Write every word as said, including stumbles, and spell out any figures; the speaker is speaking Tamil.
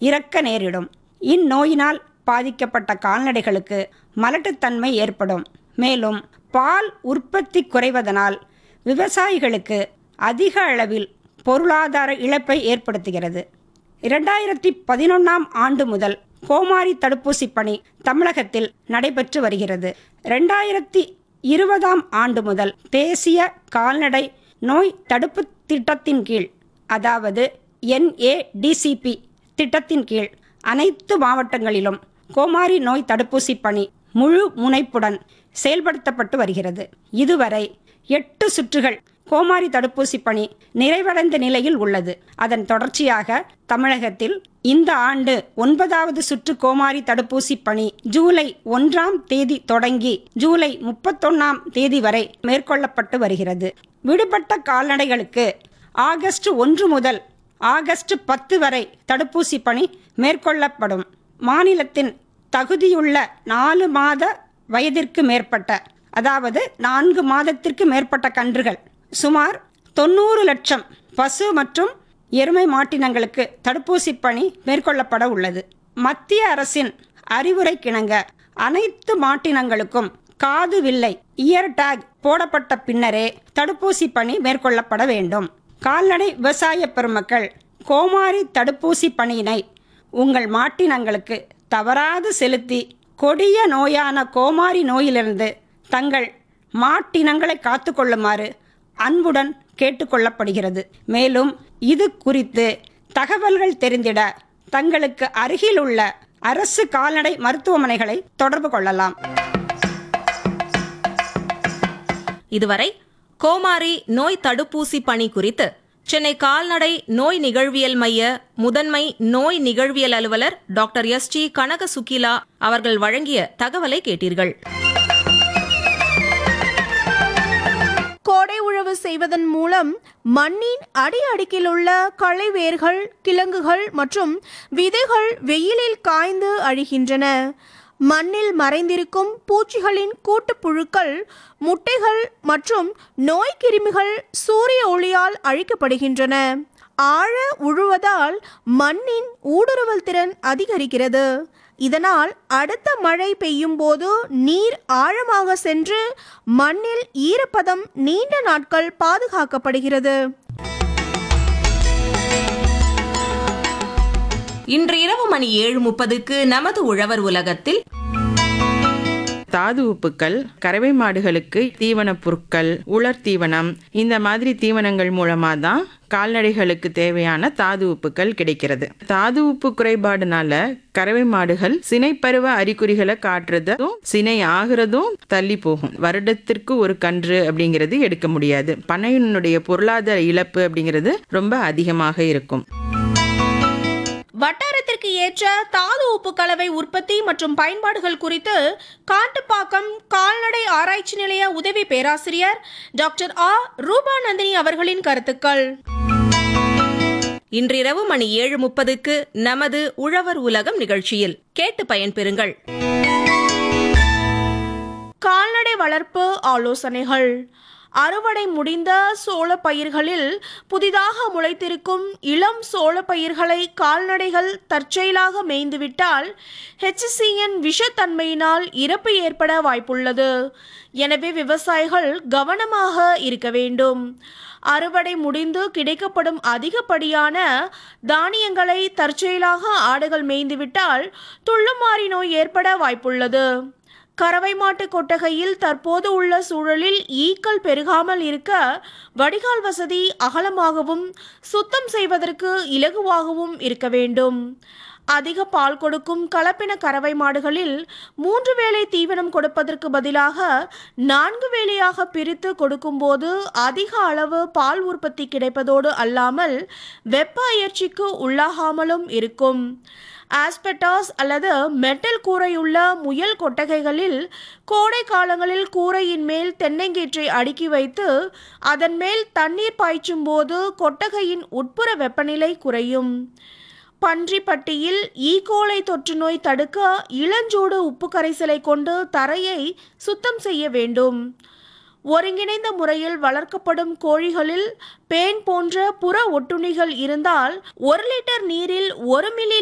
இறக்க நேரிடும். இந்நோயினால் பாதிக்கப்பட்ட கால்நடைகளுக்கு மலட்டுத்தன்மை ஏற்படும். மேலும் பால் உற்பத்தி குறைவதனால் விவசாயிகளுக்கு அதிக அளவில் பொருளாதார இழப்பை ஏற்படுத்துகிறது. இரண்டாயிரத்தி பதினொன்றாம் ஆண்டு முதல் கோமாரி தடுப்பூசி பணி தமிழகத்தில் நடைபெற்று வருகிறது. இரண்டாயிரத்தி இருபதாம் ஆண்டு முதல் தேசிய கால்நடை நோய் தடுப்பு திட்டத்தின் கீழ், அதாவது என் ஏ டி சி பி திட்டத்தின் கீழ் அனைத்து மாவட்டங்களிலும் கோமாரி நோய் தடுப்பூசி பணி முழு முனைப்புடன் செயல்படுத்தப்பட்டு வருகிறது. இதுவரை எட்டு சுற்றுகள் கோமாரி தடுப்பூசி பணி நிறைவடைந்த நிலையில் உள்ளது. அதன் தொடர்ச்சியாக தமிழகத்தில் இந்த ஆண்டு ஒன்பதாவது சுற்று கோமாரி தடுப்பூசி பணி ஜூலை ஒன்றாம் தேதி தொடங்கி ஜூலை முப்பத்தொன்னாம் தேதி வரை மேற்கொள்ளப்பட்டு வருகிறது. விடுபட்ட கால்நடைகளுக்கு ஆகஸ்ட் ஒன்று முதல் ஆகஸ்ட் பத்து வரை தடுப்பூசி பணி மேற்கொள்ளப்படும். மாநிலத்தின் தகுதியுள்ள நாலு மாத வயதிற்கு மேற்பட்ட, அதாவது நான்கு மாதத்திற்கு மேற்பட்ட கன்றுகள் சுமார் தொண்ணூறு லட்சம் பசு மற்றும் எருமை மாட்டினங்களுக்கு தடுப்பூசி பணி மேற்கொள்ளப்பட உள்ளது. மத்திய அரசின் அறிவுரைக்கிணங்க அனைத்து மாட்டினங்களுக்கும் காது வில்லை இயர் டேக் போடப்பட்ட பின்னரே தடுப்பூசி பணி மேற்கொள்ளப்பட வேண்டும். கால்நடை விவசாய பெருமக்கள், கோமாரி தடுப்பூசி பணியினை உங்கள் மாட்டினங்களுக்கு தவறாது செலுத்தி கொடிய நோயான கோமாரி நோயிலிருந்து தங்கள் மாட்டினங்களை காத்து கொள்ளுமாறு அன்புடன் கேட்டுக்கொள்ளப்படுகிறது. மேலும் இது குறித்து தகவல்கள் தெரிந்திட தங்களுக்கு அருகில் உள்ள அரசு கால்நடை மருத்துவமனைகளை தொடர்பு கொள்ளலாம். இதுவரை கோமாரி நோய் தடுப்பூசி பணி குறித்து சென்னை கால்நடை நோய் நிகழ்வியல் மைய முதன்மை நோய் நிகழ்வியல் அலுவலர் டாக்டர் எஸ் டி கனக சுகிலா அவர்கள் வழங்கிய தகவலை கேட்டீர்கள். கோடை உழவு செய்வதன் மூலம் மண்ணின் அடி அடுக்கில் உள்ள களை வேர்கள், கிழங்குகள் மற்றும் விதைகள் வெயிலில் காய்ந்து அழிகின்றன. மண்ணில் மறைந்திருக்கும் பூச்சிகளின் கூட்டுப்புழுக்கள், முட்டைகள் மற்றும் நோய் கிருமிகள் சூரிய ஒளியால் அழிக்கப்படுகின்றன. ஆழ உழுவதால் மண்ணின் ஊடுருவல் திறன் அதிகரிக்கிறது. இதனால் அடுத்த மழை பெய்யும் போது நீர் ஆழமாக சென்று மண்ணில் ஈரப்பதம் நீண்ட நாட்கள் பாதுகாக்கப்படுகிறது. இன்று இரவு மணி ஏழு முப்பதுக்கு நமது உழவர் உலகத்தில் தாது உப்புக்கள், கறவை மாடுகளுக்கு தீவன பொருட்கள், உலர் தீவனம், இந்த மாதிரி தீவனங்கள் மூலமா தான் கால்நடைகளுக்கு தேவையான தாது உப்புக்கள் கிடைக்கிறது. தாது உப்பு குறைபாடுனால கறவை மாடுகள் சினைப்பருவ அறிகுறிகளை காட்டுறதும் சினை ஆகிறதும் தள்ளி போகும். வருடத்திற்கு ஒரு கன்று அப்படிங்கிறது எடுக்க முடியாது. பண்ணையினுடைய பொருளாதார இழப்பு அப்படிங்கிறது ரொம்ப அதிகமாக இருக்கும். வட்டாரத்திற்கு ஏற்ற தாது உப்பு கலவை உற்பத்தி மற்றும் பயன்பாடுகள் குறித்து காட்டுப்பாக்கம் கால்நடை ஆராய்ச்சி நிலைய உதவி பேராசிரியர் டாக்டர் ஆ ரூபாநந்தினி அவர்களின் கருத்துக்கள். இன்றிரவு மணி ஏழு முப்பதுக்கு நமது உழவர் உலகம் நிகழ்ச்சியில் கேட்டு பயன்பெறுங்கள். கால்நடை வளர்ப்பு ஆலோசனைகள். அறுவடை முடிந்த சோள பயிர்களில் புதிதாக முளைத்திருக்கும் இளம் சோள பயிர்களை கால்நடைகள் தற்செயலாக மேய்ந்துவிட்டால் ஹெச் சி என் விஷத்தன்மையினால் இறப்பு ஏற்பட வாய்ப்புள்ளது. எனவே விவசாயிகள் கவனமாக இருக்க வேண்டும். அறுவடை முடிந்து கிடைக்கப்படும் அதிகப்படியான தானியங்களை தற்செயலாக ஆடுகள் மேய்ந்துவிட்டால் துள்ளுமாறி நோய் ஏற்பட வாய்ப்புள்ளது. கறவை மாட்டு கொட்டகையில் தற்போது உள்ள சூழலில் ஈக்கள் பெருகாமல் இருக்க வடிகால் வசதி அகலமாகவும் சுத்தம் செய்வதற்கு இலகுவாகவும் இருக்க வேண்டும். அதிக பால் கொடுக்கும் கலப்பின கறவை மாடுகளில் மூன்று வேளை தீவனம் கொடுப்பதற்கு பதிலாக நான்கு வேளையாக பிரித்து கொடுக்கும்போது அதிக அளவு பால் உற்பத்தி கிடைப்பதோடு அல்லாமல் வெப்ப அயற்சிக்கு உள்ளாகாமலும் இருக்கும். ஆஸ்பெட்டாஸ் அல்லது மெட்டல் கூரையுள்ள முயல் கொட்டகைகளில் கோடை காலங்களில் கூரையின் மேல் தென்னங்கீற்றை அடுக்கி வைத்து அதன் மேல் தண்ணீர் பாய்ச்சும் போது கொட்டகையின் உட்புற வெப்பநிலை குறையும். பன்றிப்பட்டியில் ஈகோலை தொற்று நோய் தடுக்க இளஞ்சூடு உப்பு கரைசலை கொண்டு தரையை சுத்தம் செய்ய வேண்டும். ஒருங்கிணைந்த முறையில் வளர்க்கப்படும் கோழிகளில் பேன் போன்ற புற ஒட்டுண்ணிகள் இருந்தால் ஒரு லிட்டர் நீரில் ஒரு மில்லி